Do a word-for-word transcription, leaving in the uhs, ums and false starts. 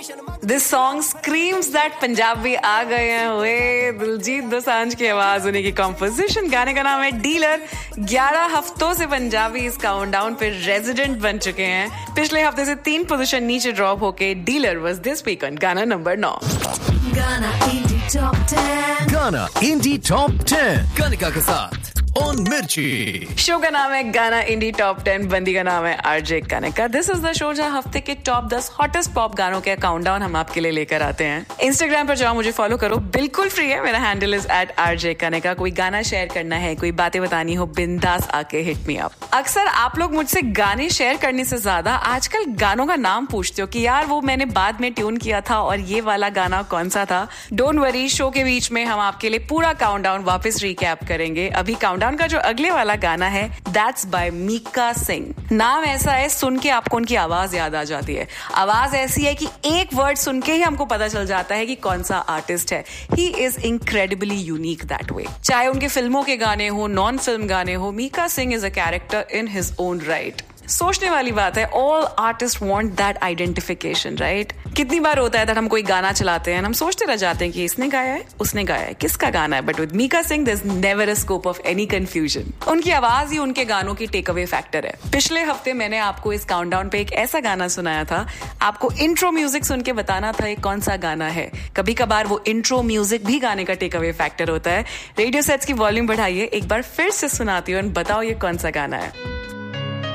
This song screams that Punjabi आ गए हैं वे दिलजीत दोसांझ की आवाज उन्हीं की कॉम्पोजिशन. गाने का नाम है डीलर. ग्यारह हफ्तों से पंजाबी इस काउंटडाउन पे रेजिडेंट बन चुके हैं. पिछले हफ्ते से तीन पोजीशन नीचे ड्रॉप होके dealer was this week on गाना नंबर नौ. गाना इंडी टॉप टेन. गाना इंडी टॉप टेन कनिका के साथ ऑन मिर्ची. शो का नाम है गाना इंडी टॉप टेन. बंदी का नाम है RJ Kanika. This is the show जहां हफ्ते के टॉप दस हॉटेस्ट पॉप गानों के काउंटडाउन हम आपके लिए लेकर आते हैं. इंस्टाग्राम पर जाओ, मुझे फॉलो करो, बिल्कुल फ्री है. मेरा handle is eight RJ Kanika. कोई गाना शेयर करना है, कोई बातें बतानी हो, बिंदास आके हिट मी अप. अक्सर आप लोग मुझसे गाने शेयर करने से ज्यादा आजकल गानों का नाम पूछते हो कि यार वो मैंने बाद में ट्यून किया था और ये वाला गाना कौन सा था. डोंट वरी, शो के बीच में हम आपके लिए पूरा काउंटडाउन वापस रिकैप करेंगे. अभी काउंटडाउन का जो अगले वाला गाना है दैट्स बाय मीका सिंह. नाम ऐसा है, सुन के आपको उनकी आवाज याद आ जाती है. आवाज ऐसी है कि एक वर्ड सुन के ही हमको पता चल जाता है कि कौन सा आर्टिस्ट है. He is incredibly unique that way. चाहे उनके फिल्मों के गाने हो, नॉन फिल्म गाने हो, Mika Singh is a character in his own right. सोचने वाली बात है, all artist want that identification, right. कितनी बार होता है कि हम कोई गाना चलाते हैं, हम सोचते रह जाते हैं कि इसने गाया है, उसने गाया है, किसका गाना है. But with Mika Singh there is never a scope of any confusion. उनकी आवाज ही उनके गानों की टेक अवे फैक्टर है. पिछले हफ्ते मैंने आपको इस काउंटडाउन पे एक ऐसा गाना सुनाया था, आपको इंट्रो म्यूजिक सुन के बताना था ये कौन सा गाना है. कभी कभार वो इंट्रो म्यूजिक भी गाने का टेक अवे फैक्टर होता है. रेडियो सेट्स की वॉल्यूम बढ़ाइए, एक बार फिर से सुनाती हूँ और बताओ ये कौन सा गाना है.